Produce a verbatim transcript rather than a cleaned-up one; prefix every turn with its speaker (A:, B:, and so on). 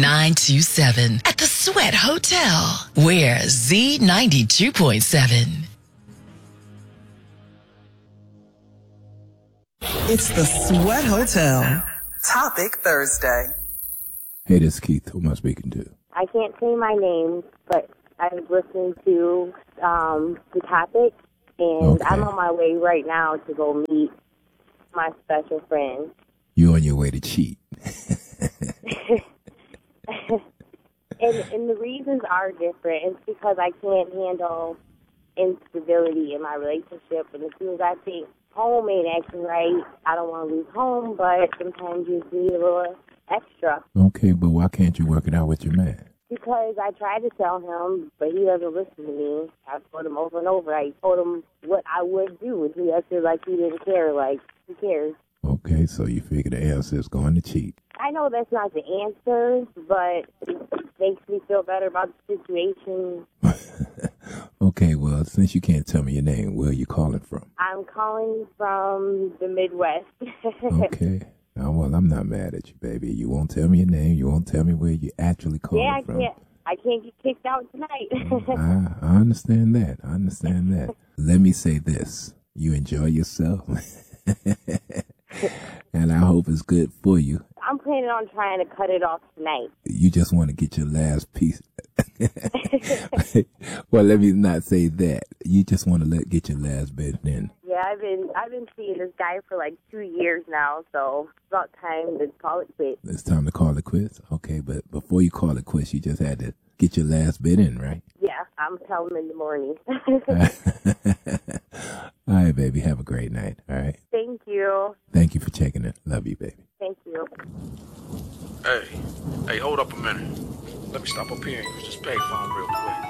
A: nine two seven at the Sweat Hotel. We're Z ninety-two point seven.
B: It's the Sweat Hotel. Topic Thursday.
C: Hey, this is Keith. Who am I speaking to?
D: I can't say my name, but I was listening to um, the topic, and
C: Okay.
D: I'm on my way right now to go meet my special friend.
C: You on your way to cheat.
D: and, and the reasons are different. It's because I can't handle instability in my relationship, and as soon as I think home ain't acting right, I don't want to lose home, but sometimes you just need a little extra.
C: Okay, but why can't you work it out with your man?
D: Because I tried to tell him, but he doesn't listen to me. I told him over and over. I told him what I would do, and he acted like he didn't care. Like, who cares?
C: Okay, so you figure the answer is going to cheat.
D: I know that's not the answer, but it makes me feel better about the situation.
C: Okay, well, since you can't tell me your name, where are you calling from?
D: I'm calling from the Midwest.
C: Okay. Oh, well, I'm not mad at you, baby. You won't tell me your name. You won't tell me where you actually calling
D: yeah, I
C: from.
D: can't. I can't get kicked out tonight.
C: I, I understand that. I understand that. Let me say this. You enjoy yourself. And I hope it's good for you.
D: I'm planning on trying to cut it off tonight.
C: You just want to get your last piece. Well, let me not say that. You just want to let get your last bit in.
D: Yeah, I've been I've been seeing this guy for like two years now, so it's about time to call it quits.
C: It's time to call it quits? Okay, but before you call it quits, you just had to get your last bit in, right?
D: Yeah, I'm telling him in the morning.
C: All right, baby. Have a great night. All right.
D: Thank you.
C: Thank you for checking in. Love you, baby.
D: Thank you.
E: Hey, hey, hold up a minute. Let me stop up here and use this payphone real quick.